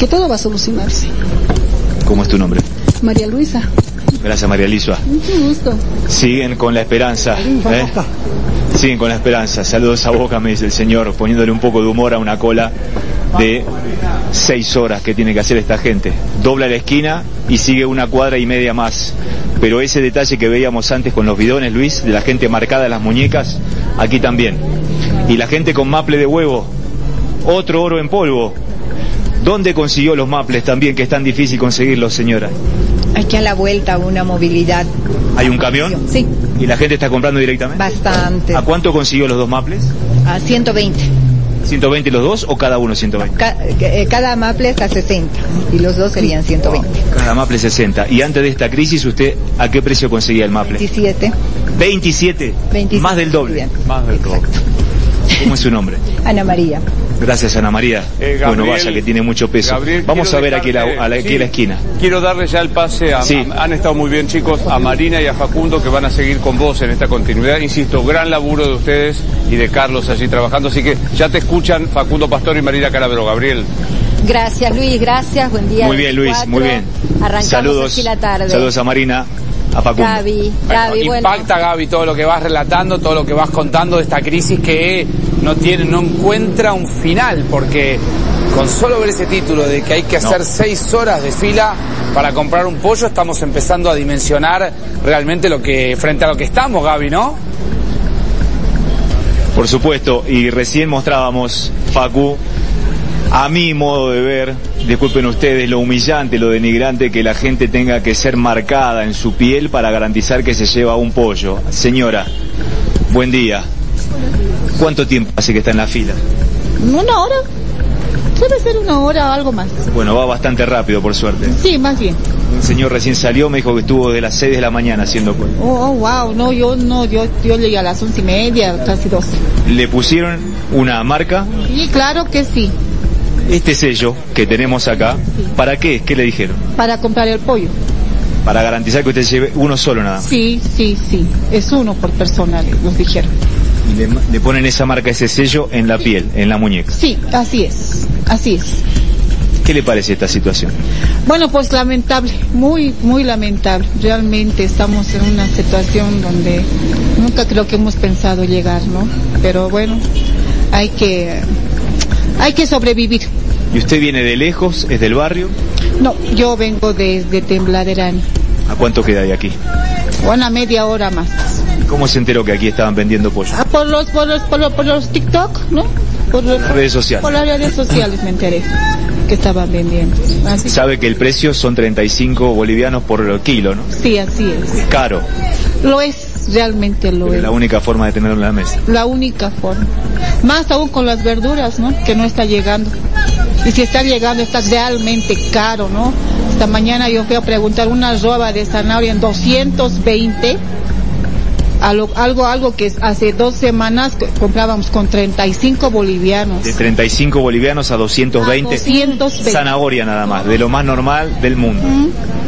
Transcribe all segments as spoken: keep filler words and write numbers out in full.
que todo va a solucionarse. ¿Cómo es tu nombre? María Luisa. Gracias, María Luisa. Mucho gusto. Siguen con la esperanza, ¿eh? Siguen con la esperanza. Saludos a Boca, me dice el señor, poniéndole un poco de humor a una cola de seis horas que tiene que hacer esta gente. Dobla la esquina y sigue una cuadra y media más. Pero ese detalle que veíamos antes con los bidones, Luis, de la gente marcada en las muñecas, aquí también. Y la gente con maple de huevo, otro oro en polvo. ¿Dónde consiguió los maples también, que es tan difícil conseguirlos, señora? Aquí a la vuelta una movilidad. ¿Hay un camión? Sí. ¿Y la gente está comprando directamente? Bastante. ¿A cuánto consiguió los dos maples? A ciento veinte. ¿ciento veinte los dos o cada uno ciento veinte? Ca cada maple está a sesenta y los dos serían ciento veinte. Cada maple sesenta. ¿Y antes de esta crisis usted a qué precio conseguía el maple? veintisiete. ¿veintisiete? veintisiete. Más del doble. Bien. Más del doble. ¿Cómo es su nombre? Ana María. Gracias, Ana María. Eh, Gabriel, bueno, vaya que tiene mucho peso. Gabriel, vamos a ver aquí, dejarle, la, a la, aquí sí, la esquina. Quiero darle ya el pase a, sí. a... Han estado muy bien, chicos, a Marina y a Facundo, que van a seguir con vos en esta continuidad. Insisto, gran laburo de ustedes y de Carlos allí trabajando. Así que ya te escuchan Facundo Pastor y Marina Calavero. Gabriel. Gracias, Luis. Gracias. Buen día. Muy bien, Luis. Muy bien. Arrancamos saludos, así la tarde. Saludos a Marina. A Facundo. Gaby, Gaby, bueno, impacta, bueno. Gaby, todo lo que vas relatando, todo lo que vas contando de esta crisis que no tiene, no encuentra un final, porque con solo ver ese título de que hay que hacer no. seis horas de fila para comprar un pollo, estamos empezando a dimensionar realmente lo que, frente a lo que estamos, Gaby, ¿no? Por supuesto, y recién mostrábamos, Facu, a mi modo de ver, disculpen ustedes, lo humillante, lo denigrante que la gente tenga que ser marcada en su piel para garantizar que se lleva un pollo. Señora, buen día. ¿Cuánto tiempo hace que está en la fila? Una hora. Debe ser una hora o algo más. Bueno, va bastante rápido, por suerte. Sí, más bien. Un señor recién salió, me dijo que estuvo desde las seis de la mañana haciendo cola. Oh, oh, wow, no, yo no, yo, yo llegué a las once y media, casi doce. ¿Le pusieron una marca? Sí, claro que sí. Este sello que tenemos acá, sí. ¿Para qué? ¿Qué le dijeron? Para comprar el pollo. Para garantizar que usted lleve uno solo nada más. Sí, sí, sí. Es uno por persona, nos dijeron. Y le, le ponen esa marca, ese sello en la piel, en la muñeca. Sí, así es, así es. ¿Qué le parece esta situación? Bueno, pues lamentable, muy, muy lamentable. Realmente estamos en una situación donde nunca creo que hemos pensado llegar, ¿no? Pero bueno, hay que... Hay que sobrevivir. ¿Y usted viene de lejos? ¿Es del barrio? No, yo vengo desde Tembladerán. ¿A cuánto queda de aquí? Una media hora más. ¿Cómo se enteró que aquí estaban vendiendo pollo? Ah, por los, por los, por los, por los TikTok, ¿no? Por las redes sociales. Por las redes sociales me enteré que estaban vendiendo. Así. Sabe que el precio son treinta y cinco bolivianos por kilo, ¿no? Sí, así es. Es caro. Lo es, realmente lo Pero es. Es la única forma de tenerlo en la mesa. La única forma. Más aún con las verduras, ¿no? Que no está llegando. Y si está llegando, está realmente caro, ¿no? Esta mañana yo fui a preguntar una roba de zanahoria en doscientos veinte. Algo, algo, algo que hace dos semanas comprábamos con treinta y cinco bolivianos. De treinta y cinco bolivianos a doscientos veinte. A doscientos veinte. Zanahoria nada más, de lo más normal del mundo. ¿Mm?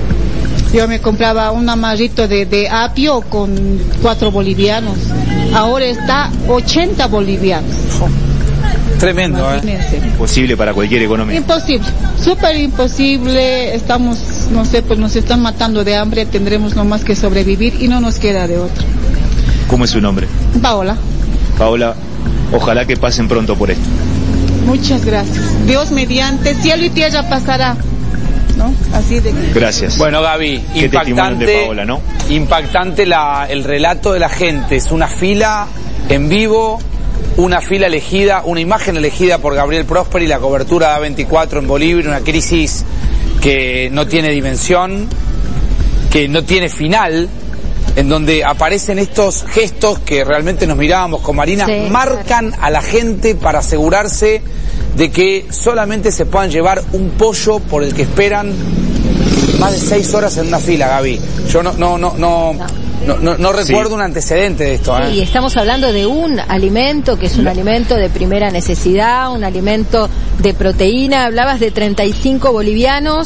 Yo me compraba un amarrito de, de apio con cuatro bolivianos. Ahora está ochenta bolivianos. Oh. Tremendo, ¿eh? Imposible para cualquier economía. Imposible, súper imposible. Estamos, no sé, pues nos están matando de hambre. Tendremos nomás que sobrevivir y no nos queda de otra. ¿Cómo es su nombre? Paola. Paola, ojalá que pasen pronto por esto. Muchas gracias. Dios mediante, cielo y tierra pasará. ¿No? Así de... Gracias. Bueno, Gaby, Qué impactante, de Paola, ¿no? impactante la, el relato de la gente. Es una fila en vivo, una fila elegida, una imagen elegida por Gabriel Prosperi, la cobertura de A veinticuatro en Bolivia, una crisis que no tiene dimensión, que no tiene final, en donde aparecen estos gestos que realmente nos mirábamos con Marina, sí, marcan claro. a la gente para asegurarse de que solamente se puedan llevar un pollo por el que esperan más de seis horas en una fila, Gaby. Yo no, no, no, no, no, no, no, no recuerdo sí. un antecedente de esto. ¿eh? Sí, estamos hablando de un alimento que es un alimento de primera necesidad, un alimento de proteína. Hablabas de treinta y cinco bolivianos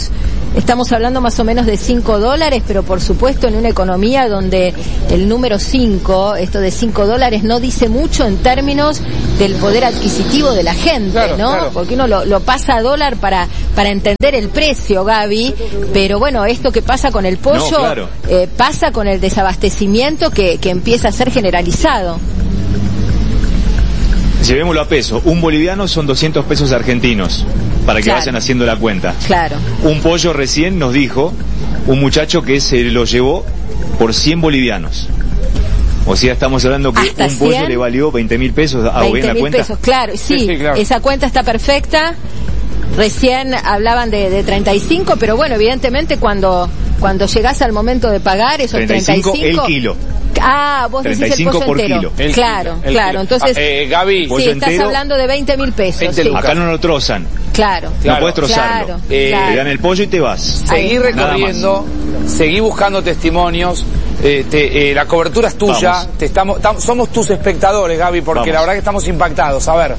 estamos hablando más o menos de cinco dólares, pero por supuesto en una economía donde el número cinco, esto de cinco dólares, no dice mucho en términos del poder adquisitivo de la gente, claro, ¿no? Claro. Porque uno lo, lo pasa a dólar para, para entender el precio, Gaby, pero bueno, esto que pasa con el pollo, no, claro. eh, pasa con el desabastecimiento que, que empieza a ser generalizado. Llevémoslo a peso. Un boliviano son doscientos pesos argentinos, para que Claro. vayan haciendo la cuenta. Claro. Un pollo recién nos dijo un muchacho que se lo llevó por cien bolivianos. O sea, estamos hablando que ¿Hasta un pollo cien? le valió veinte mil pesos. ¿Hago bien veinte la mil cuenta? pesos, claro, sí, Sí, sí, claro. esa cuenta está perfecta. Recién hablaban de, de treinta y cinco, pero bueno, evidentemente cuando cuando llegás al momento de pagar esos treinta y cinco treinta y cinco... el kilo. Ah, vos decís treinta y cinco el pollo por entero. kilo. El claro, kilo, el claro, kilo. entonces... Ah, eh, Gaby, sí, pollo estás entero, hablando de veinte mil pesos. veinte sí. lucas. Acá no lo trozan. Claro. Claro. No puedes trozarlo. Claro, Eh, claro. Te dan el pollo y te vas. seguí Ahí. recorriendo, seguí buscando testimonios. Eh, te- eh, la cobertura es tuya. Vamos. Te estamos, tam- somos tus espectadores, Gaby, porque Vamos. la verdad que estamos impactados. A ver.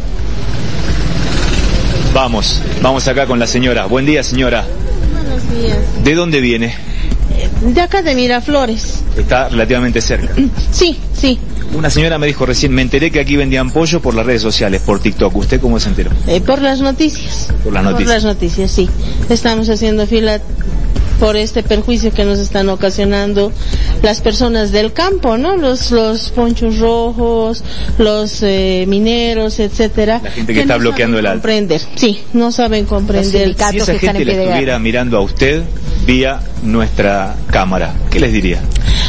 Vamos, vamos acá con la señora. Buen día, señora. Buenos días. ¿De dónde viene? De acá de Miraflores. Está relativamente cerca. Sí, sí. Una señora me dijo recién, me enteré que aquí vendían pollo por las redes sociales, por TikTok. ¿Usted cómo se enteró? Eh, por las noticias. Por las noticias. Por las noticias, sí. Estamos haciendo fila por este perjuicio que nos están ocasionando las personas del campo, ¿no? Los los ponchos rojos, los eh, mineros, etcétera. La gente que está no bloqueando saben el alto. comprender. Sí, no saben Los comprender. sindicatos Si esa que están gente en la pie de estuviera guerra. mirando a usted vía nuestra cámara, ¿qué les diría?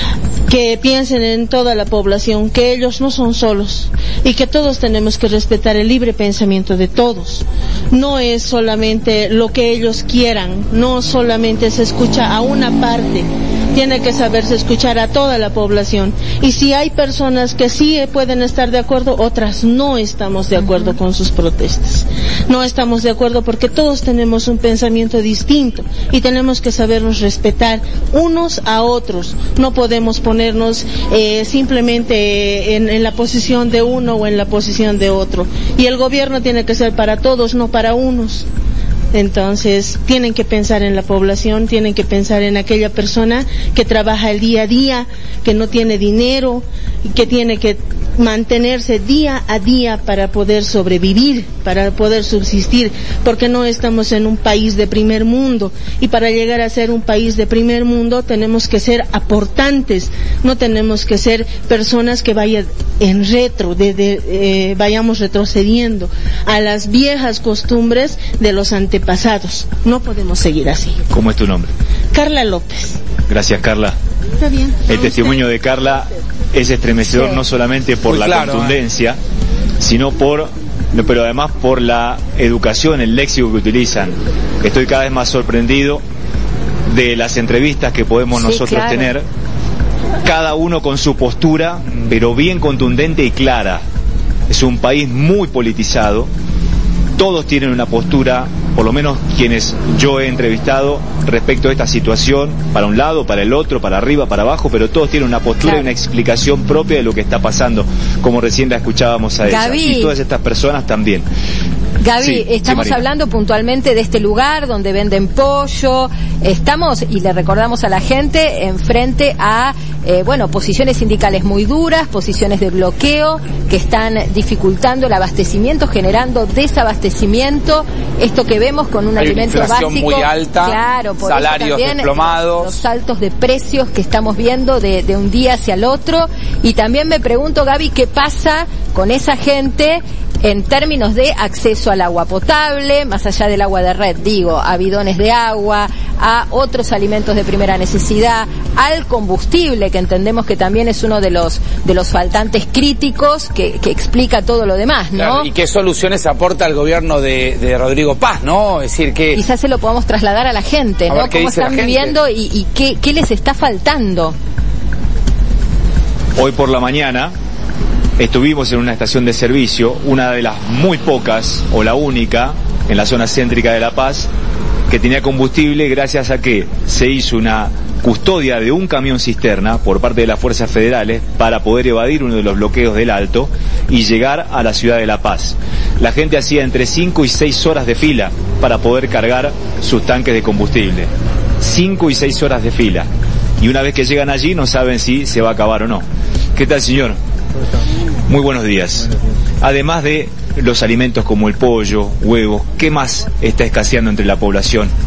Que piensen en toda la población, que ellos no son solos y que todos tenemos que respetar el libre pensamiento de todos. No es solamente lo que ellos quieran, no solamente se escucha a una parte, tiene que saberse escuchar a toda la población. Y si hay personas que sí pueden estar de acuerdo, otras no estamos de acuerdo con sus protestas. No estamos de acuerdo porque todos tenemos un pensamiento distinto y tenemos que sabernos respetar unos a otros. No podemos ponernos eh, simplemente en, en la posición de uno o en la posición de otro. Y el gobierno tiene que ser para todos, no para unos. Entonces, tienen que pensar en la población, tienen que pensar en aquella persona que trabaja el día a día, que no tiene dinero, que tiene que mantenerse día a día para poder sobrevivir, para poder subsistir, porque no estamos en un país de primer mundo, y para llegar a ser un país de primer mundo tenemos que ser aportantes, no tenemos que ser personas que vayan en retro, de, de, eh, vayamos retrocediendo a las viejas costumbres de los antepasados. No podemos seguir así. ¿Cómo es tu nombre? Carla López. Gracias, Carla. Está bien. El testimonio de Carla es estremecedor, Sí. no solamente por Muy la claro, contundencia, sino por, no, pero además por la educación, el léxico que utilizan. Estoy cada vez más sorprendido de las entrevistas que podemos Sí, nosotros claro. tener, cada uno con su postura, pero bien contundente y clara. Es un país muy politizado, todos tienen una postura, por lo menos quienes yo he entrevistado, respecto a esta situación, para un lado, para el otro, para arriba, para abajo, pero todos tienen una postura Claro. y una explicación propia de lo que está pasando, como recién la escuchábamos a ella. Gaby. Y todas estas personas también. Gaby, Sí, sí, estamos Marina. hablando puntualmente de este lugar donde venden pollo. Estamos, y le recordamos a la gente, enfrente a, eh, bueno, posiciones sindicales muy duras, posiciones de bloqueo que están dificultando el abastecimiento, generando desabastecimiento. Esto que vemos con un Hay una alimento inflación básico. muy alta, claro, por eso salarios también desplomados. Los saltos de precios que estamos viendo de, de un día hacia el otro. Y también me pregunto, Gaby, ¿qué pasa con esa gente en términos de acceso al agua potable, más allá del agua de red, digo, a bidones de agua, a otros alimentos de primera necesidad, al combustible, que entendemos que también es uno de los de los faltantes críticos que, que explica todo lo demás, ¿no? Claro, ¿y qué soluciones aporta el gobierno de, de Rodrigo Paz, no? Es decir, que... Quizás se lo podamos trasladar a la gente, A ¿no? ver qué ¿Cómo dice la están gente. viviendo y, y qué, qué les está faltando? Hoy por la mañana estuvimos en una estación de servicio, una de las muy pocas, o la única, en la zona céntrica de La Paz, que tenía combustible gracias a que se hizo una custodia de un camión cisterna por parte de las fuerzas federales para poder evadir uno de los bloqueos del Alto y llegar a la ciudad de La Paz. La gente hacía entre cinco y seis horas de fila para poder cargar sus tanques de combustible. cinco y seis horas de fila. Y una vez que llegan allí no saben si se va a acabar o no. ¿Qué tal, señor? Muy buenos días. Además de los alimentos como el pollo, huevos, ¿qué más está escaseando entre la población